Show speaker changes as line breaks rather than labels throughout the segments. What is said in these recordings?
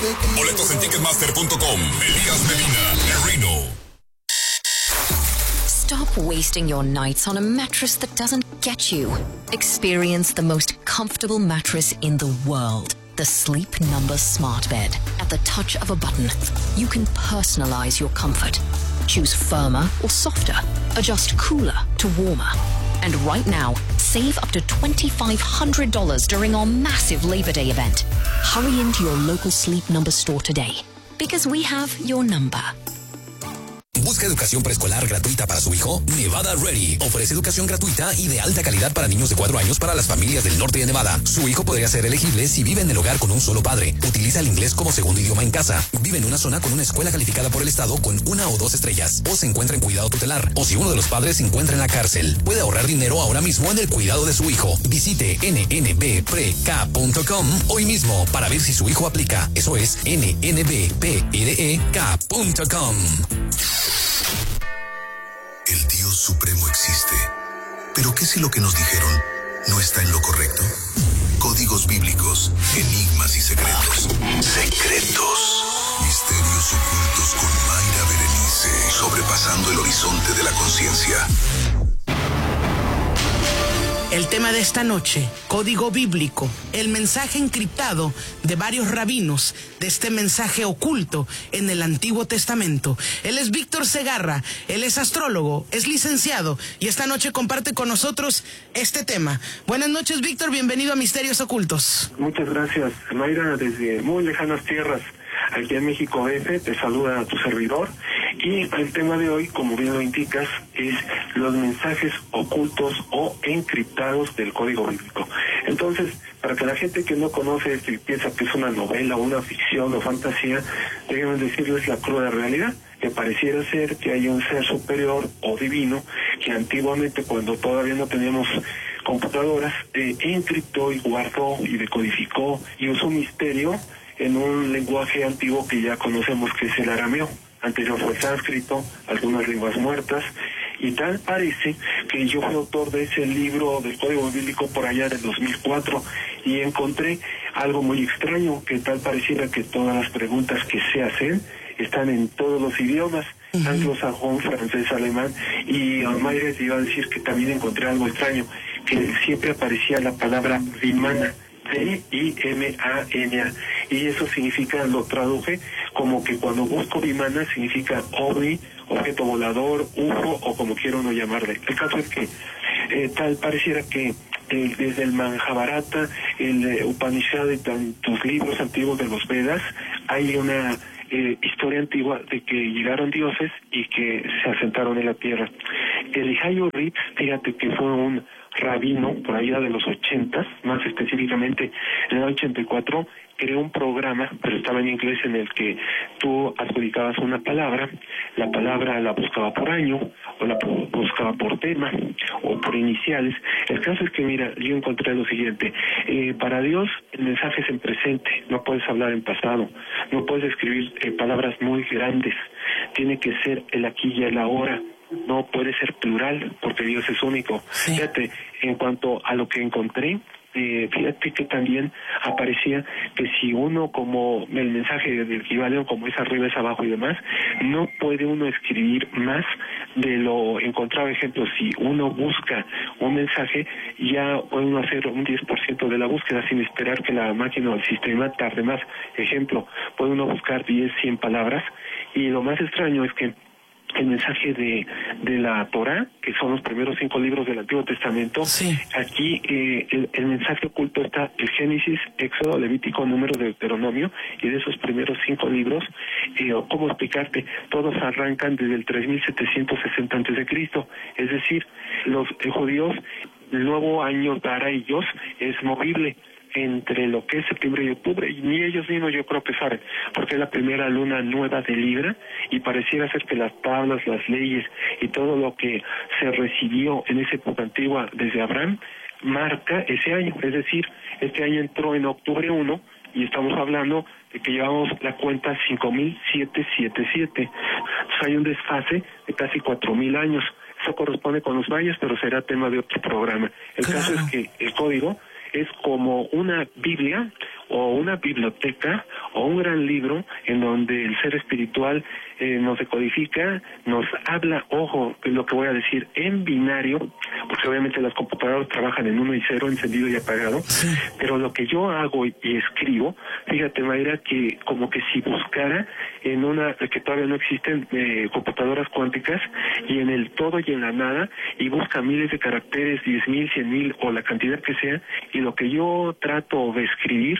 Boletos en Ticketmaster.com. Elías Medina, Reno.
Stop wasting your nights on a mattress that doesn't get you. Experience the most comfortable mattress in the world. The Sleep Number Smart Bed. At the touch of a button, you can personalize your comfort. Choose firmer or softer. Adjust cooler to warmer. And right now, save up to $2,500 during our massive Labor Day event. Hurry into your local Sleep Number store today, because we have your number.
¿Busca educación preescolar gratuita para su hijo? Nevada Ready ofrece educación gratuita y de alta calidad para niños de 4 años para las familias del norte de Nevada. Su hijo podría ser elegible si vive en el hogar con un solo padre, utiliza el inglés como segundo idioma en casa, vive en una zona con una escuela calificada por el estado con 1 o 2 estrellas, o se encuentra en cuidado tutelar, o si uno de los padres se encuentra en la cárcel. Puede ahorrar dinero ahora mismo en el cuidado de su hijo. Visite nnbprek.com hoy mismo para ver si su hijo aplica. Eso es nnbprek.com.
El Dios Supremo existe. ¿Pero qué si lo que nos dijeron no está en lo correcto? Códigos bíblicos, enigmas y secretos. Secretos. Misterios ocultos con Mayra Berenice. Sobrepasando el horizonte de la conciencia.
El tema de esta noche, código bíblico, el mensaje encriptado de varios rabinos de este mensaje oculto en el Antiguo Testamento. Él es Víctor Segarra, él es astrólogo, es licenciado y esta noche comparte con nosotros este tema. Buenas noches, Víctor, bienvenido a Misterios Ocultos.
Muchas gracias, Mayra, desde muy lejanas tierras. Aquí en México DF te saluda a tu servidor y el tema de hoy, como bien lo indicas, es los mensajes ocultos o encriptados del código bíblico. Entonces, para que la gente que no conoce esto y piensa que es una novela, una ficción o fantasía, déjenme decirles la cruda realidad, que pareciera ser que hay un ser superior o divino que antiguamente, cuando todavía no teníamos computadoras, encriptó y guardó y decodificó y usó misterio en un lenguaje antiguo que ya conocemos, que es el arameo. Anterior fue el sánscrito, algunas lenguas muertas, y tal parece que yo fui autor de ese libro del Código Bíblico por allá del 2004 y encontré algo muy extraño, que tal pareciera que todas las preguntas que se hacen están en todos los idiomas, anglosajón, francés, alemán, y Mayra te iba a decir que también encontré algo extraño, que siempre aparecía la palabra vimana, D-I-M-A-N-A, y eso significa, lo traduje como que cuando busco vimana significa ovni, objeto volador, UFO o como quiera uno llamarle. El caso es que tal pareciera que desde el Mahabharata, el Upanishad y tantos libros antiguos de los Vedas, hay una historia antigua de que llegaron dioses y que se asentaron en la tierra. Eliyahu Ritz, fíjate que fue un rabino por allá de los 80, más específicamente en el 84, creó un programa, pero estaba en inglés, en el que tú adjudicabas una palabra, la palabra la buscaba por año, o la buscaba por tema, o por iniciales. El caso es que, mira, yo encontré lo siguiente: para Dios el mensaje es en presente, no puedes hablar en pasado, no puedes escribir palabras muy grandes, tiene que ser el aquí y el ahora. No puede ser plural, porque Dios es único. Sí. Fíjate, en cuanto a lo que encontré, fíjate que también aparecía que si uno, como el mensaje del Kibalión, como es arriba, es abajo y demás, no puede uno escribir más de lo encontrado. Ejemplo, si uno busca un mensaje, ya puede uno hacer un 10% de la búsqueda sin esperar que la máquina o el sistema tarde más. Ejemplo, puede uno buscar 10, 100 palabras, y lo más extraño es que el mensaje de la Torá, que son los primeros 5 libros del Antiguo Testamento, sí. Aquí el mensaje oculto está el Génesis, Éxodo, Levítico, Número, Deuteronomio, y de esos primeros 5 libros, ¿cómo explicarte? Todos arrancan desde el 3760 a.C., es decir, los judíos, el nuevo año para ellos es movible entre lo que es septiembre y octubre, y ni ellos mismos yo creo que saben, porque es la primera luna nueva de Libra, y pareciera ser que las tablas, las leyes y todo lo que se recibió en esa época antigua desde Abraham marca ese año. Es decir, este año entró en octubre 1 y estamos hablando de que llevamos la cuenta 5777. Entonces hay un desfase de casi 4000 años. Eso corresponde con los mayas, pero será tema de otro programa. El caso es que el código es como una Biblia o una biblioteca o un gran libro en donde el ser espiritual nos decodifica, nos habla, ojo, lo que voy a decir, en binario, porque obviamente las computadoras trabajan en 1 y 0, encendido y apagado, pero lo que yo hago y escribo, fíjate Mayra, que como que si buscara en una, que todavía no existen computadoras cuánticas, y en el todo y en la nada, y busca miles de caracteres, 10,000, 100,000 o la cantidad que sea, y lo que yo trato de escribir,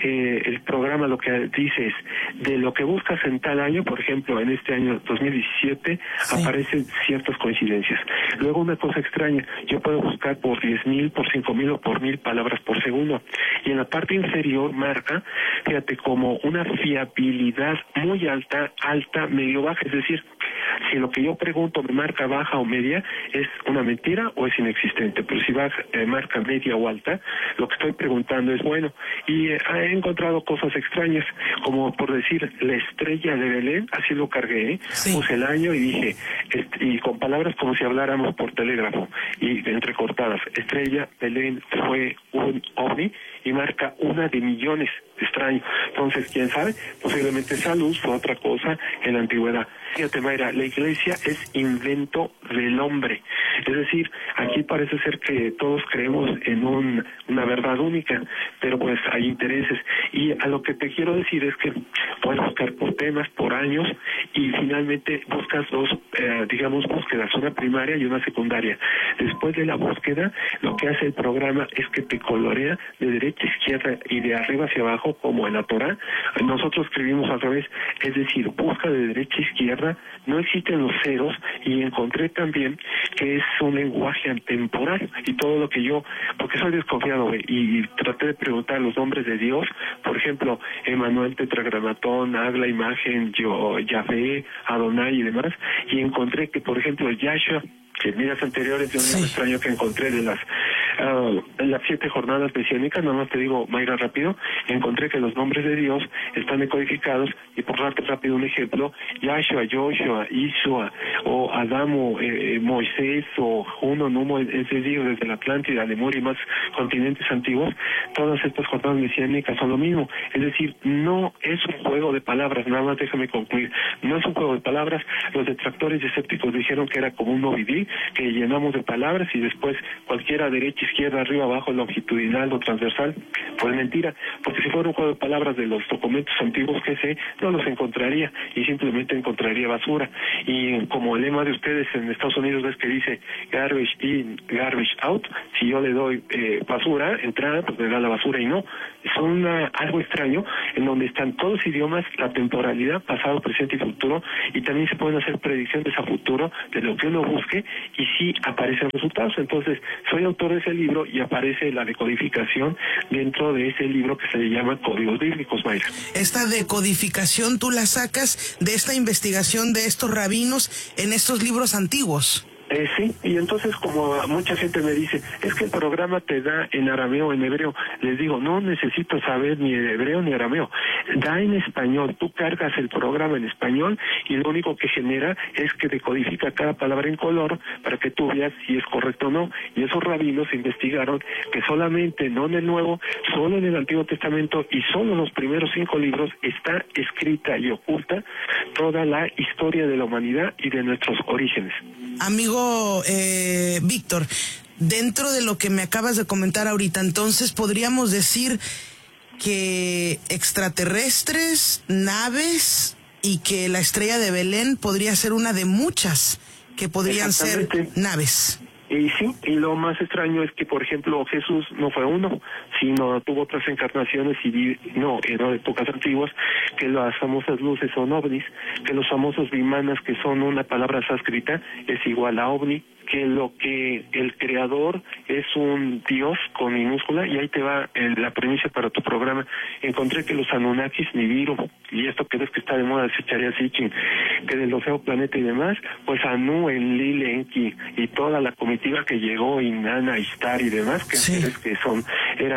el programa lo que dice es, de lo que buscas en tal año, por ejemplo, en este año 2017, aparecen ciertas coincidencias. Luego una cosa extraña, yo puedo buscar por 10,000, por 5,000 o por 1,000 palabras por segundo, y en la parte inferior marca, fíjate, como una fiabilidad muy alta, medio baja, es decir, si lo que yo pregunto me marca baja o media, es una mentira o es inexistente, pero si marca media o alta, lo que estoy preguntando es bueno, y he encontrado cosas extrañas, como por decir, la estrella de Belén, así lo cargué, puse el año y dije, y con palabras como si habláramos por telégrafo, y entrecortadas, estrella, Belén, fue un ovni, y marca 1 de millones, extraño. Entonces, quién sabe, posiblemente esa luz fue otra cosa en la antigüedad. Fíjate, Mayra, la iglesia es invento del hombre. Es decir, aquí parece ser que todos creemos en una verdad única, pero pues hay intereses. Y a lo que te quiero decir es que puedes buscar por temas, por años, y finalmente buscas dos, búsquedas, una primaria y una secundaria. Después de la búsqueda, lo que hace el programa es que te colorea de derecha a izquierda y de arriba hacia abajo, como en la Torah. Nosotros escribimos al revés, es decir, busca de derecha a izquierda, no existen los ceros, y encontré también que es un lenguaje atemporal, y todo lo que yo, porque soy desconfiado, y traté de preguntar los nombres de Dios, por ejemplo, Emmanuel, Tetragramatón, Agla, Imagen, Yahvé, Adonai y demás, y encontré que, por ejemplo, Yahshua, que en días anteriores de un libro extraño que encontré de las 7 jornadas mesiánicas, nada más te digo, Mayra, rápido, encontré que los nombres de Dios están decodificados, y por darte rápido un ejemplo, Yahshua, Joshua, Isua, o Adamo, Moisés, o Juno, Numo, es decir, desde la Atlántida, Lemuria y más continentes antiguos, todas estas jornadas mesiánicas son lo mismo. Es decir, no es un juego de palabras, nada más déjame concluir, no es un juego de palabras. Los detractores y escépticos dijeron que era como un novidí, que llenamos de palabras y después cualquiera derecha, izquierda, arriba, abajo, longitudinal o transversal. Pues mentira, porque si fuera un juego de palabras de los documentos antiguos que sé, no los encontraría y simplemente encontraría basura. Y como el lema de ustedes en Estados Unidos es que dice garbage in, garbage out, si yo le doy basura, entrada, pues me da la basura, y no. Son algo extraño en donde están todos los idiomas, la temporalidad, pasado, presente y futuro, y también se pueden hacer predicciones a futuro de lo que uno busque, y sí aparecen resultados. Entonces, soy autor de ese libro y aparece la decodificación dentro de ese libro que se le llama Códigos Bíblicos, Mayra.
Esta decodificación tú la sacas de esta investigación de estos rabinos en estos libros antiguos.
Sí, y entonces como mucha gente me dice, es que el programa te da en arameo, en hebreo, les digo, no necesito saber ni hebreo ni arameo, da en español, tú cargas el programa en español y lo único que genera es que decodifica cada palabra en color para que tú veas si es correcto o no, y esos rabinos investigaron que solamente, no en el Nuevo, solo en el Antiguo Testamento y solo en los primeros 5 libros está escrita y oculta toda la historia de la humanidad y de nuestros orígenes.
Amigo Víctor, dentro de lo que me acabas de comentar ahorita, entonces podríamos decir que extraterrestres, naves, y que la estrella de Belén podría ser una de muchas que podrían ser naves.
Y sí, y lo más extraño es que, por ejemplo, Jesús no fue uno, sino tuvo otras encarnaciones era de épocas antiguas, que las famosas luces son ovnis, que los famosos vimanas, que son una palabra sánscrita, es igual a ovni, que lo que el creador es un dios con minúscula, y ahí te va la premisa para tu programa. Encontré que los Anunnakis, Nibiru, y esto que ves que está de moda, Secharia Sitchin, que del océano planeta y demás, pues Anu, Enlil, Enki, y toda la comitiva que llegó, Inanna, Ishtar y demás, que eran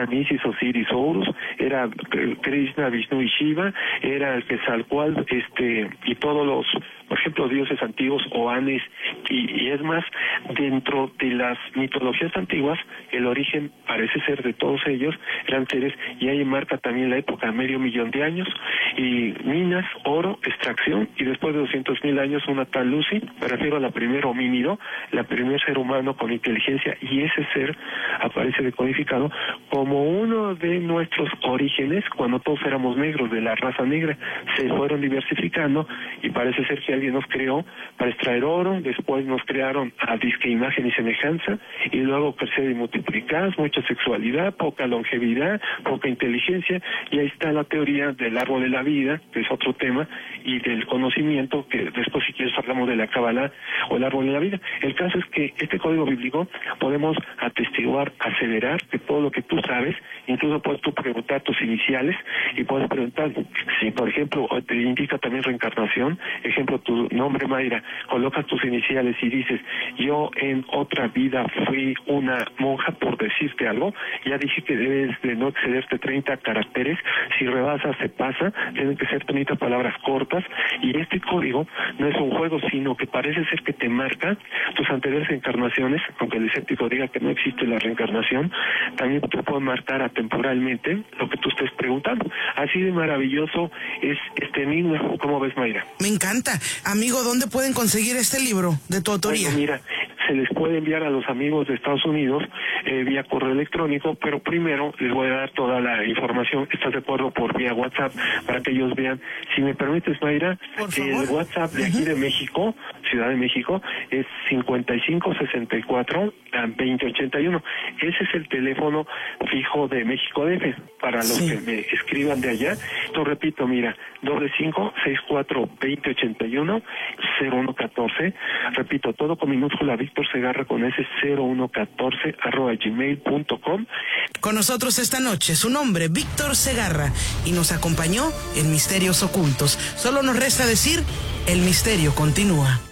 Eran Isis, Osiris, Horus, era Krishna, Vishnu y Shiva, era el Quetzalcóatl, y todos los, por ejemplo, dioses antiguos, Oanes, y es más, dentro de las mitologías antiguas, el origen parece ser de todos ellos, eran seres, y ahí marca también la época, 500,000 de años, y minas, oro, extracción, y después de 200,000 años una tal Lucy, me refiero a la primer homínido, la primer ser humano con inteligencia, y ese ser aparece decodificado como uno de nuestros orígenes, cuando todos éramos negros, de la raza negra, se fueron diversificando, y parece ser que alguien nos creó para extraer oro, después nos crearon a disque imagen y semejanza, y luego crecer y multiplicar, mucha sexualidad, poca longevidad, poca inteligencia, y ahí está la teoría del árbol de la vida, que es otro tema, y del conocimiento, que después si quieres hablamos de la Kabbalah o el árbol de la vida. El caso es que este código bíblico podemos atestiguar, aseverar que todo lo que tú sabes, incluso puedes tú preguntar tus iniciales y puedes preguntar si, por ejemplo, te indica también reencarnación, ejemplo, tu nombre Mayra, colocas tus iniciales y dices, yo en otra vida fui una monja, por decirte algo, ya dije que debes de no excederte 30 caracteres, si rebasas se pasa, tienen que ser 30 palabras cortas, y este código no es un juego, sino que parece ser que te marca tus anteriores encarnaciones, aunque el escéptico diga que no existe la reencarnación, también te puede marcar atemporalmente lo que tú estés preguntando. Así de maravilloso es este enigma. ¿Cómo ves, Mayra?
Me encanta. Amigo, ¿dónde pueden conseguir este libro de tu autoría?
Bueno, mira, se les puede enviar a los amigos de Estados Unidos vía correo electrónico, pero primero les voy a dar toda la información, ¿estás de acuerdo? Por vía WhatsApp, para que ellos vean. Si me permites, Mayra, el WhatsApp de aquí de México, Ciudad de México, es 5564-2081. Ese es el teléfono fijo de México DF, para los que me escriban de allá. Lo repito, mira, 5564-2081-0114. Repito, todo con minúscula, Víctor Segarra con ese 0114@gmail.com.
Con nosotros esta noche, su nombre, Víctor Segarra, y nos acompañó en Misterios Ocultos. Solo nos resta decir, el misterio continúa.